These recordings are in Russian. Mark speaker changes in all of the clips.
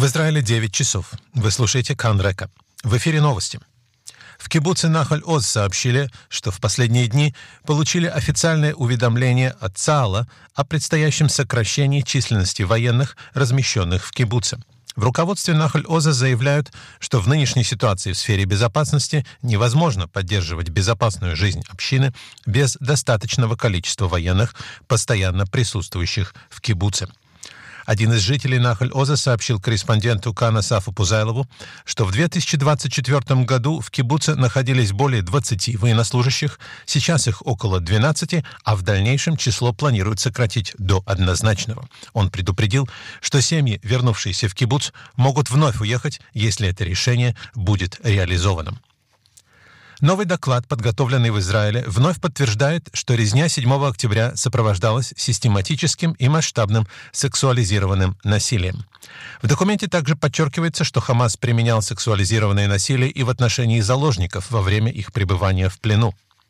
Speaker 1: В Израиле 9 часов. Вы слушаете Кан Река. В эфире новости. В кибуце Нахаль-Оз сообщили, что в последние дни получили официальное уведомление от ЦААЛа о предстоящем сокращении численности военных, размещенных в кибуце. В руководстве Нахаль-Оза заявляют, что в нынешней ситуации в сфере безопасности невозможно поддерживать безопасную жизнь общины без достаточного количества военных, постоянно присутствующих в кибуце. Один из жителей Нахаль-Оза сообщил корреспонденту Кан Асафу Пузайлову, что в 2024 году в кибуце находились более 20 военнослужащих, сейчас их около 12, а в дальнейшем число планируют сократить до однозначного. Он предупредил, что семьи, вернувшиеся в кибуц, могут вновь уехать, если это решение будет реализованным. Новый доклад, подготовленный в Израиле, вновь подтверждает, что резня 7 октября сопровождалась систематическим и масштабным сексуализированным насилием. В документе также подчеркивается, что Хамас применял сексуализированное насилие и в отношении заложников во время их пребывания в плену.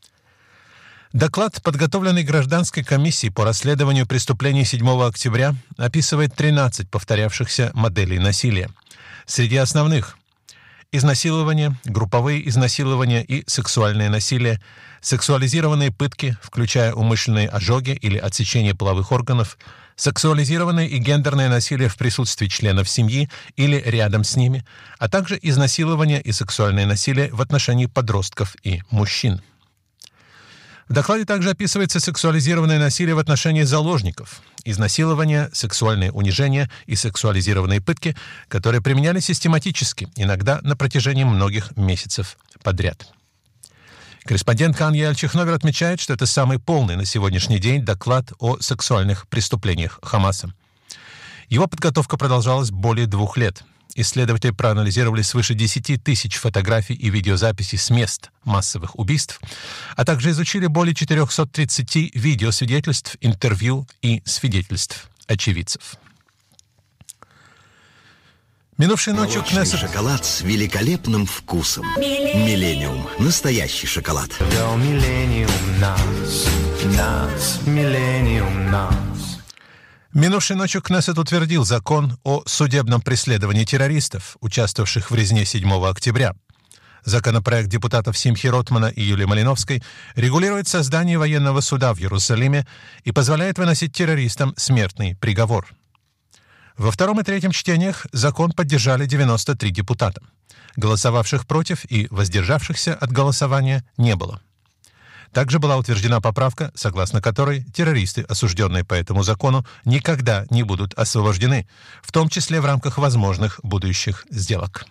Speaker 1: Доклад, подготовленный гражданской комиссией по расследованию преступлений 7 октября, описывает 13 повторявшихся моделей насилия. Среди основных – изнасилование, групповые изнасилования и сексуальное насилие, сексуализированные пытки, включая умышленные ожоги или отсечение половых органов, сексуализированное и гендерное насилие в присутствии членов семьи или рядом с ними, а также изнасилование и сексуальное насилие в отношении подростков и мужчин. В докладе также описывается сексуализированное насилие в отношении заложников, изнасилование, сексуальное унижение и сексуализированные пытки, которые применялись систематически, иногда на протяжении многих месяцев подряд. Корреспондент Кан Яэль Чихновер отмечает, что это самый полный на сегодняшний день доклад о сексуальных преступлениях Хамаса. Его подготовка продолжалась более 2 лет. Исследователи проанализировали свыше 10 тысяч фотографий и видеозаписей с мест массовых убийств, а также изучили более 430 видеосвидетельств, интервью и свидетельств очевидцев. Минувшей ночью
Speaker 2: Молочный шоколад с великолепным вкусом. Миллениум. Настоящий шоколад.
Speaker 1: Минувшей ночью Кнессет утвердил закон о судебном преследовании террористов, участвовавших в резне 7 октября. Законопроект депутатов Симхи Ротмана и Юлии Малиновской регулирует создание военного суда в Иерусалиме и позволяет выносить террористам смертный приговор. Во втором и третьем чтениях закон поддержали 93 депутата. Голосовавших против и воздержавшихся от голосования не было. Также была утверждена поправка, согласно которой террористы, осужденные по этому закону, никогда не будут освобождены, в том числе в рамках возможных будущих сделок.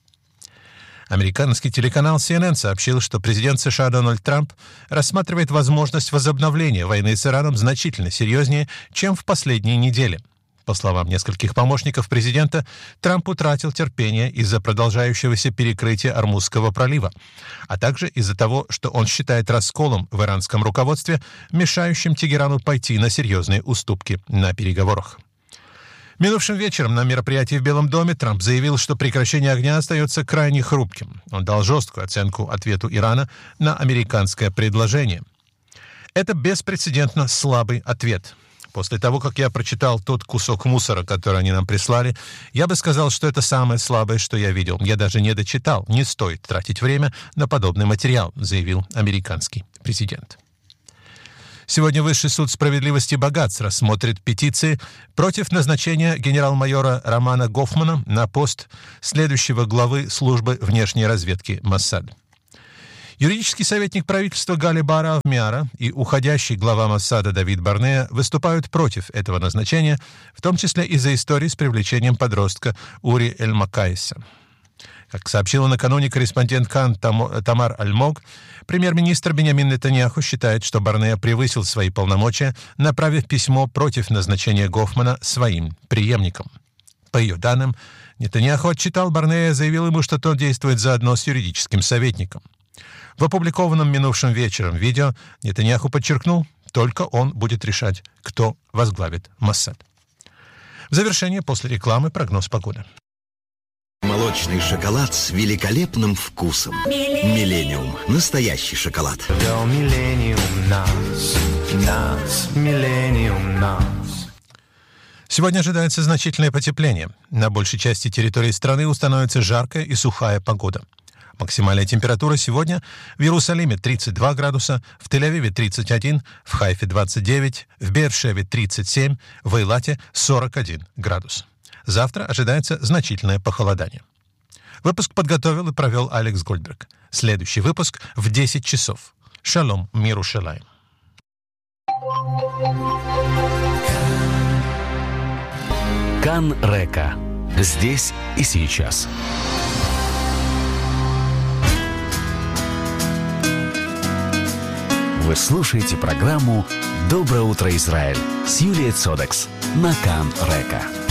Speaker 1: Американский телеканал CNN сообщил, что президент США Дональд Трамп рассматривает возможность возобновления войны с Ираном значительно серьезнее, чем в последние недели. По словам нескольких помощников президента, Трамп утратил терпение из-за продолжающегося перекрытия Ормузского пролива, а также из-за того, что он считает расколом в иранском руководстве, мешающим Тегерану пойти на серьезные уступки на переговорах. Минувшим вечером на мероприятии в Белом доме Трамп заявил, что прекращение огня остается крайне хрупким. Он дал жесткую оценку ответу Ирана на американское предложение. Это беспрецедентно слабый ответ. После того, как я прочитал тот кусок мусора, который они нам прислали, я бы сказал, что это самое слабое, что я видел. Я даже не дочитал. Не стоит тратить время на подобный материал, заявил американский президент. Сегодня Высший суд справедливости и богатств рассмотрит петиции против назначения генерал-майора Романа Гофмана на пост следующего главы службы внешней разведки Моссад. Юридический советник правительства Гали Баарав Миара и уходящий глава Моссада Давид Барнея выступают против этого назначения, в том числе из-за истории с привлечением подростка Ури Эль-Макаиса. Как сообщила накануне корреспондент Кан Тамар Альмог, премьер-министр Биньямин Нетаньяху считает, что Барнея превысил свои полномочия, направив письмо против назначения Гофмана своим преемником. По ее данным, Нетаньяху отчитал Барнея и заявил ему, что тот действует заодно с юридическим советником. В опубликованном минувшим вечером видео Нетаньяху подчеркнул, только он будет решать, кто возглавит Моссад. В завершение после рекламы прогноз погоды.
Speaker 2: Молочный шоколад с великолепным вкусом. Миллениум. Настоящий шоколад.
Speaker 1: Сегодня ожидается значительное потепление. На большей части территории страны установится жаркая и сухая погода. Максимальная температура сегодня в Иерусалиме 32 градуса, в Тель-Авиве 31, в Хайфе 29, в Беэр-Шеве 37, в Эйлате 41 градус. Завтра ожидается значительное похолодание. Выпуск подготовил и провел Алекс Гольдберг. Следующий выпуск в 10 часов. Шалом, миру шалаим.
Speaker 2: Кан Река. Здесь и сейчас. Вы слушаете программу «Доброе утро, Израиль» с Юлией Цодекс на Кан Река.